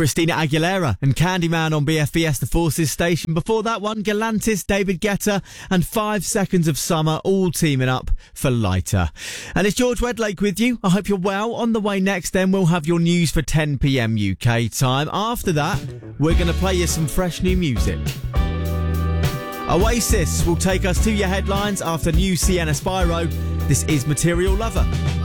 Christina Aguilera and Candyman on BFBS, the Forces station. Before that one, Galantis, David Guetta and 5 Seconds of Summer, all teaming up for Lighter. And it's George Wedlake with you. I hope you're well. On the way next, then, we'll have your news for 10 p.m. UK time. After that, we're going to play you some fresh new music. Oasis will take us to your headlines after new Sienna Spyro. This is Material Lover.